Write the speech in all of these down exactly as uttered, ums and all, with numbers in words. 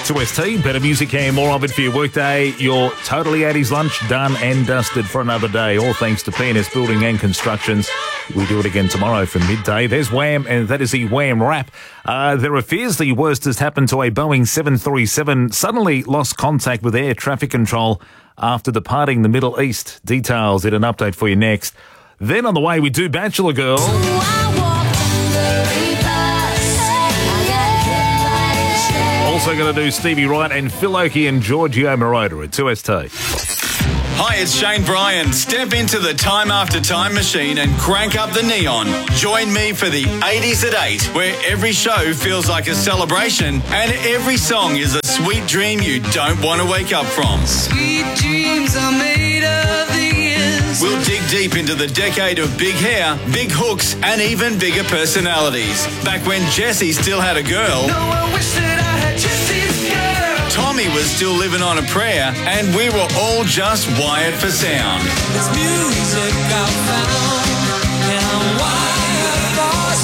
two S T, better music and more of it for your workday. Your Totally eighties lunch done and dusted for another day. All thanks to P and S Building and Constructions. We do it again tomorrow from midday. There's Wham, and that is the Wham wrap. Uh, there are fears the worst has happened to a Boeing seven thirty-seven. Suddenly lost contact with air traffic control after departing the Middle East. Details in an update for you next. Then on the way, we do Bachelor Girl. Also going to do Stevie Wright and Phil Oakey and Giorgio Moroder at two S T. Hi, it's Shane Bryan. Step into the Time After Time machine and crank up the neon. Join me for the eighties at eight, where every show feels like a celebration and every song is a sweet dream you don't want to wake up from. Sweet dreams are made of these. We'll dig deep into the decade of big hair, big hooks, and even bigger personalities. Back when Jessie still had a girl. No, I wish that I had Jessie's girl. Tommy was still living on a prayer, and we were all just wired for sound. It's music I found, and I'm wired for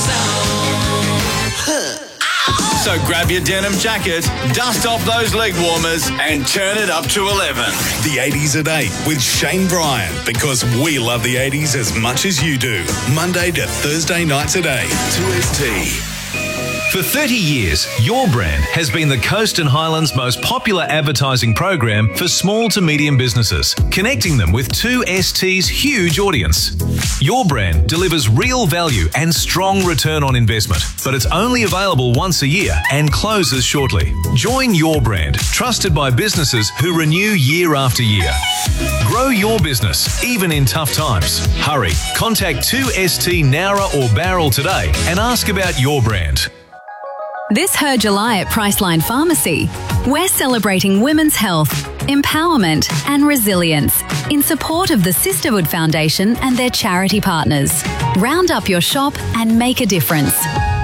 sound. So grab your denim jacket, dust off those leg warmers, and turn it up to eleven. The eighties at eight with Shane Bryan, because we love the eighties as much as you do. Monday to Thursday nights at eight. two S T. For thirty years, Your Brand has been the Coast and Highlands' most popular advertising program for small to medium businesses, connecting them with two S T's huge audience. Your Brand delivers real value and strong return on investment, but it's only available once a year and closes shortly. Join Your Brand, trusted by businesses who renew year after year. Grow your business, even in tough times. Hurry, contact two S T Nowra or Barrel today and ask about Your Brand. This Her July at Priceline Pharmacy, we're celebrating women's health, empowerment and resilience in support of the Sisterhood Foundation and their charity partners. Round up your shop and make a difference.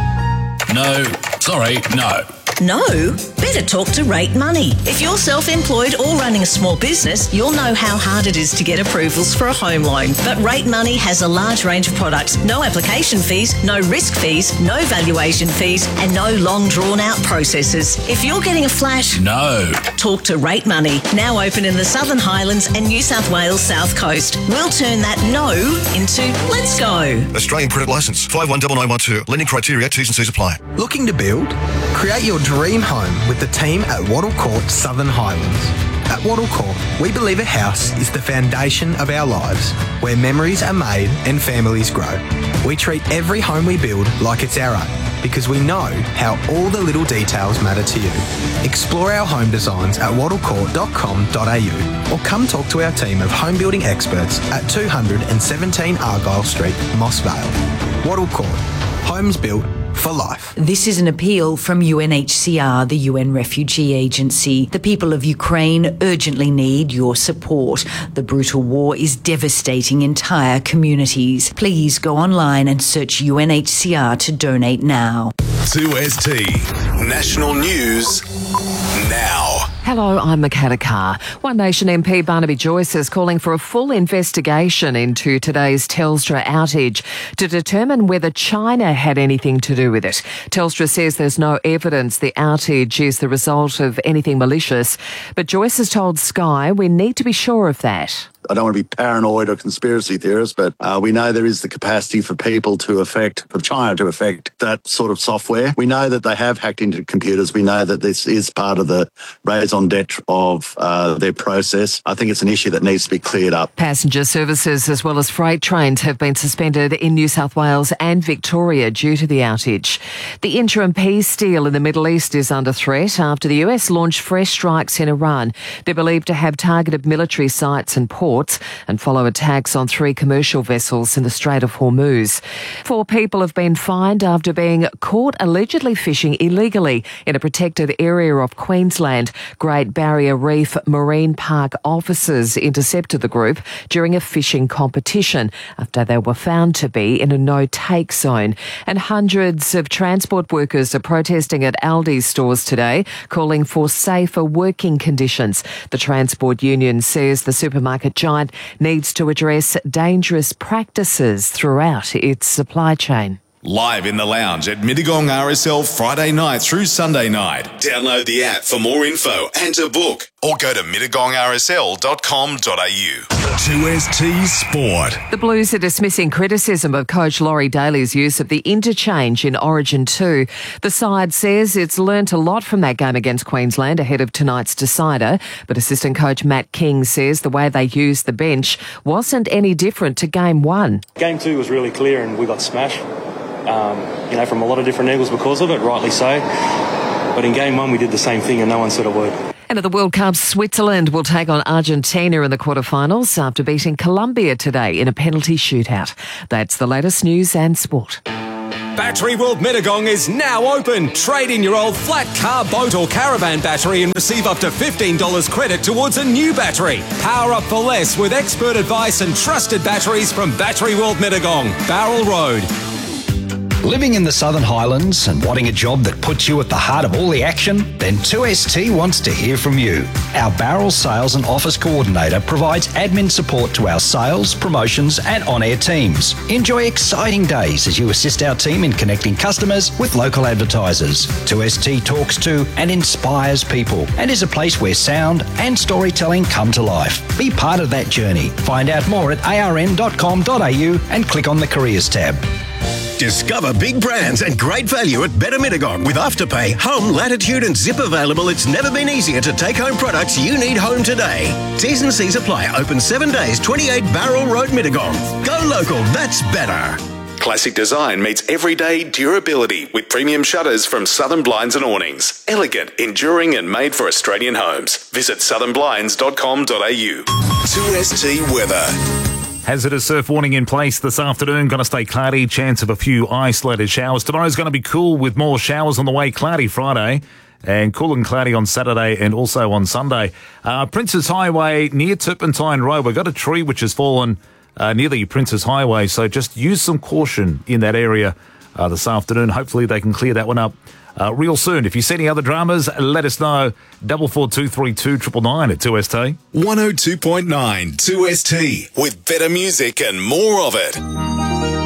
No, sorry, no. No? Better talk to Rate Money. If you're self-employed or running a small business, you'll know how hard it is to get approvals for a home loan. But Rate Money has a large range of products. No application fees, no risk fees, no valuation fees, and no long drawn-out processes. If you're getting a flash... No. Talk to Rate Money. Now open in the Southern Highlands and New South Wales South Coast. We'll turn that no into let's go. Australian Credit Licence five one nine nine one two. Lending criteria, T's and C's apply. Looking to build? Create your dream home with the team at Wattle Court Southern Highlands. At Wattle Court, we believe a house is the foundation of our lives, where memories are made and families grow. We treat every home we build like it's our own, because we know how all the little details matter to you. Explore our home designs at wattle court dot com dot a u or come talk to our team of home building experts at two hundred seventeen Argyle Street, Moss Vale. Wattle Court, homes built for life. This is an appeal from U N H C R, the U N Refugee Agency. The people of Ukraine urgently need your support. The brutal war is devastating entire communities. Please go online and search U N H C R to donate now. two S T National News now. Hello, I'm Makata Carr. One Nation M P Barnaby Joyce is calling for a full investigation into today's Telstra outage to determine whether China had anything to do with it. Telstra says there's no evidence the outage is the result of anything malicious, but Joyce has told Sky we need to be sure of that. I don't want to be paranoid or conspiracy theorist, but uh, we know there is the capacity for people to affect, for China to affect that sort of software. We know that they have hacked into computers. We know that this is part of the raison d'etre of uh, their process. I think it's an issue that needs to be cleared up. Passenger services as well as freight trains have been suspended in New South Wales and Victoria due to the outage. The interim peace deal in the Middle East is under threat after the U S launched fresh strikes in Iran. They're believed to have targeted military sites and ports and follow attacks on three commercial vessels in the Strait of Hormuz. Four people have been fined after being caught allegedly fishing illegally in a protected area of Queensland. Great Barrier Reef Marine Park officers intercepted the group during a fishing competition after they were found to be in a no-take zone. And hundreds of transport workers are protesting at Aldi's stores today, calling for safer working conditions. The Transport Union says the supermarket giant needs to address dangerous practices throughout its supply chain. Live in the lounge at Mittagong R S L Friday night through Sunday night. Download the app for more info and to book, or go to mittagong r s l dot com dot a u. two S T Sport. The Blues are dismissing criticism of coach Laurie Daly's use of the interchange in Origin two. The side says it's learnt a lot from that game against Queensland ahead of tonight's decider, but assistant coach Matt King says the way they used the bench wasn't any different to game one. Game two was really clear and we got smashed, um, you know, from a lot of different angles because of it, rightly so. But in game one we did the same thing and no one said a word. And at the World Cup, Switzerland will take on Argentina in the quarterfinals after beating Colombia today in a penalty shootout. That's the latest news and sport. Battery World Mittagong is now open. Trade in your old flat car, boat or caravan battery and receive up to fifteen dollars credit towards a new battery. Power up for less with expert advice and trusted batteries from Battery World Mittagong, Barrel Road. Living in the Southern Highlands and wanting a job that puts you at the heart of all the action? Then two S T wants to hear from you. Our Barrel Sales and Office Coordinator provides admin support to our sales, promotions and on-air teams. Enjoy exciting days as you assist our team in connecting customers with local advertisers. two S T talks to and inspires people and is a place where sound and storytelling come to life. Be part of that journny. Find out more at a r n dot com dot a u and click on the Careers tab. Discover big brands and great value at Better Mittagong. With Afterpay, Home, Latitude and Zip available, it's never been easier to take home products you need home today. T's and C's apply. Open seven days, twenty-eight Barrel Road, Mittagong. Go local, that's better. Classic design meets everyday durability with premium shutters from Southern Blinds and Awnings. Elegant, enduring and made for Australian homes. Visit southern blinds dot com dot a u. two S T weather. Hazardous surf warning in place this afternoon. Going to stay cloudy. Chance of a few isolated showers. Tomorrow's going to be cool with more showers on the way. Cloudy Friday and cool and cloudy on Saturday and also on Sunday. Uh, Princes Highway near Turpentine Road. We've got a tree which has fallen uh, near the Princes Highway. So just use some caution in that area uh, this afternoon. Hopefully they can clear that one up Uh, real soon. If you see any other dramas, let us know. Double four two three two triple nine at two S T. one oh two point nine two S T with better music and more of it.